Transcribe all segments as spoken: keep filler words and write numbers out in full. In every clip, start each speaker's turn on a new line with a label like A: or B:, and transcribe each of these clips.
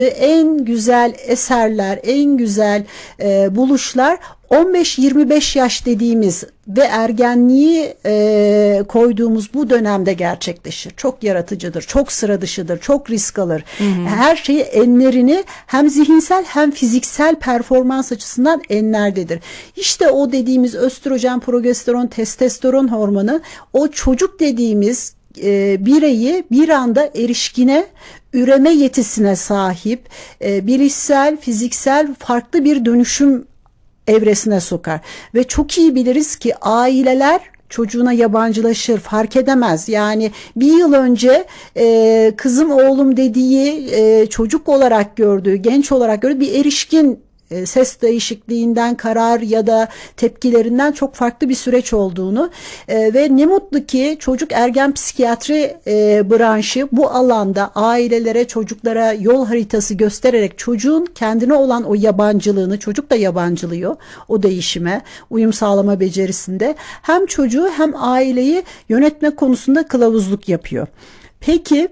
A: En güzel eserler, en güzel e, buluşlar on beş yirmi beş yaş dediğimiz ve ergenliği e, koyduğumuz bu dönemde gerçekleşir. Çok yaratıcıdır, çok sıra dışıdır, çok risk alır. Hı hı. Her şeyi enlerini hem zihinsel hem fiziksel performans açısından enlerdedir. İşte o dediğimiz östrojen, progesteron, testosteron hormonu o çocuk dediğimiz e, bireyi bir anda erişkine, üreme yetisine sahip, e, bilişsel, fiziksel farklı bir dönüşüm evresine sokar. Ve çok iyi biliriz ki aileler çocuğuna yabancılaşır, fark edemez. Yani bir yıl önce e, kızım oğlum dediği, e, çocuk olarak gördüğü, genç olarak gördüğü bir erişkin ses değişikliğinden, karar ya da tepkilerinden çok farklı bir süreç olduğunu e, ve ne mutlu ki çocuk ergen psikiyatri e, branşı bu alanda ailelere, çocuklara yol haritası göstererek çocuğun kendine olan o yabancılığını, çocuk da yabancılıyor o değişime, uyum sağlama becerisinde, hem çocuğu hem aileyi yönetme konusunda kılavuzluk yapıyor. Peki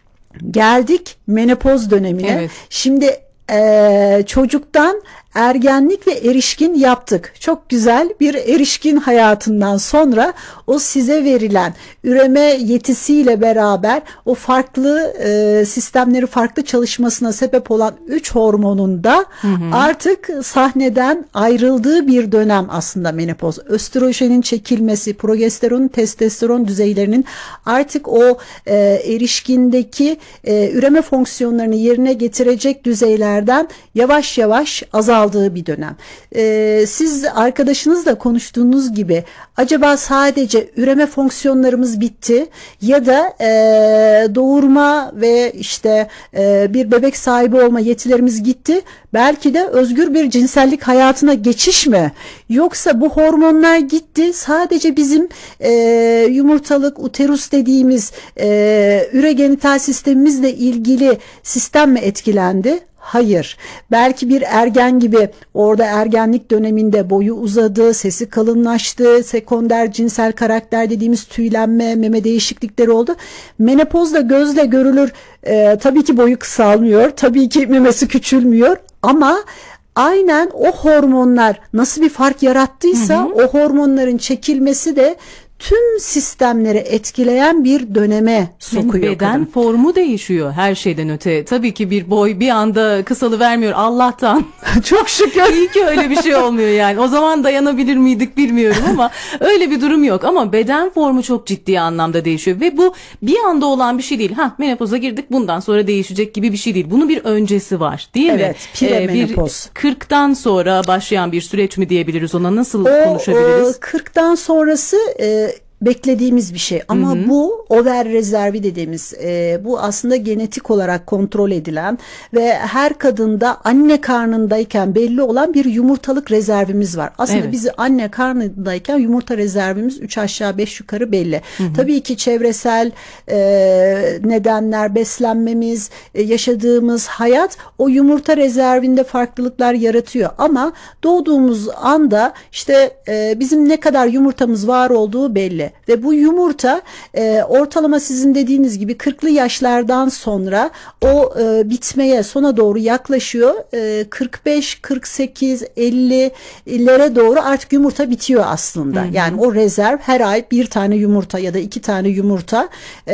A: geldik menopoz dönemine. Evet. Şimdi Ee, çocuktan ergenlik ve erişkin yaptık. Çok güzel bir erişkin hayatından sonra o size verilen üreme yetisiyle beraber o farklı e, sistemleri farklı çalışmasına sebep olan üç hormonun da hı hı. artık sahneden ayrıldığı bir dönem aslında menopoz. Östrojenin çekilmesi, progesteron, testosteron düzeylerinin artık o e, erişkindeki e, üreme fonksiyonlarını yerine getirecek düzeylerden yavaş yavaş azaldığı bir dönem. Ee, siz arkadaşınızla konuştuğunuz gibi acaba sadece üreme fonksiyonlarımız bitti ya da e, doğurma ve işte e, bir bebek sahibi olma yetilerimiz gitti. Belki de özgür bir cinsellik hayatına geçiş mi? Yoksa bu hormonlar gitti, sadece bizim e, yumurtalık, uterus dediğimiz e, ürogenital sistemimizle ilgili sistem mi etkilendi? Hayır. Belki bir ergen gibi orada ergenlik döneminde boyu uzadı, sesi kalınlaştı, sekonder cinsel karakter dediğimiz tüylenme, meme değişiklikleri oldu. Menopozda gözle görülür, e, tabii ki boyu kısalmıyor, tabii ki memesi küçülmüyor ama aynen o hormonlar nasıl bir fark yarattıysa hı hı. o hormonların çekilmesi de tüm sistemleri etkileyen bir döneme sokuyor.
B: Beden
A: kadın.
B: formu değişiyor her şeyden öte. Tabii ki bir boy bir anda kısalıvermiyor Allah'tan.
A: Çok şükür.
B: İyi ki öyle bir şey olmuyor yani. O zaman dayanabilir miydik bilmiyorum ama öyle bir durum yok. Ama beden formu çok ciddi anlamda değişiyor ve bu bir anda olan bir şey değil. Ha, menopoza girdik, bundan sonra değişecek gibi bir şey değil. Bunun bir öncesi var, değil
A: evet,
B: mi?
A: Evet, premenopoz.
B: Bir kırktan sonra başlayan bir süreç mi diyebiliriz, ona nasıl
A: o,
B: konuşabiliriz?
A: O kırktan sonrası e, beklediğimiz bir şey ama hı hı. bu over rezervi dediğimiz e, bu aslında genetik olarak kontrol edilen ve her kadında anne karnındayken belli olan bir yumurtalık rezervimiz var. Aslında evet. bizi anne karnındayken yumurta rezervimiz üç aşağı beş yukarı belli. Hı hı. Tabii ki çevresel e, nedenler, beslenmemiz, e, yaşadığımız hayat o yumurta rezervinde farklılıklar yaratıyor ama doğduğumuz anda işte e, bizim ne kadar yumurtamız var olduğu belli. Ve bu yumurta e, ortalama sizin dediğiniz gibi kırklı yaşlardan sonra o e, bitmeye, sona doğru yaklaşıyor. E, kırk beş, kırk sekiz, ellilere doğru artık yumurta bitiyor aslında. Hı hı. Yani o rezerv her ay bir tane yumurta ya da iki tane yumurta e,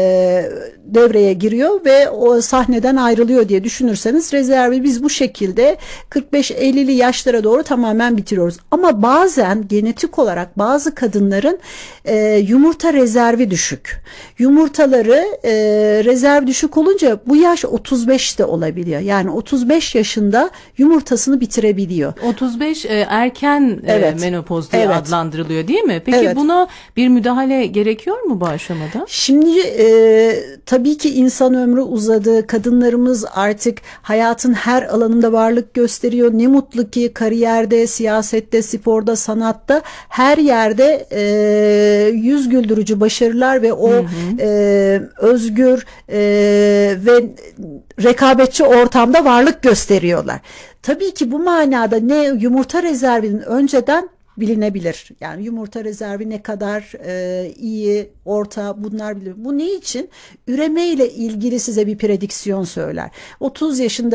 A: devreye giriyor ve o sahneden ayrılıyor diye düşünürseniz rezervi biz bu şekilde kırk beş ellili yaşlara doğru tamamen bitiriyoruz. Ama bazen genetik olarak bazı kadınların e, yumurta rezervi düşük. Yumurtaları e, rezerv düşük olunca bu yaş otuz beş de olabiliyor. Yani otuz beş yaşında yumurtasını bitirebiliyor.
B: otuz beş e, erken evet. e, menopoz diye evet. adlandırılıyor değil mi? Peki
A: evet.
B: buna bir müdahale gerekiyor mu bu aşamada?
A: Şimdi e, tabii ki insan ömrü uzadı. Kadınlarımız artık hayatın her alanında varlık gösteriyor. Ne mutlu ki kariyerde, siyasette, sporda, sanatta her yerde e, yüz güldürücü başarılar ve o hı hı. E, özgür e, ve rekabetçi ortamda varlık gösteriyorlar. Tabii ki bu manada ne yumurta rezervinin önceden bilinebilir. Yani yumurta rezervi ne kadar e, iyi, orta, bunlar bilinir. Bu ne için? Üreme ile ilgili size bir prediksiyon söyler. otuz yaşında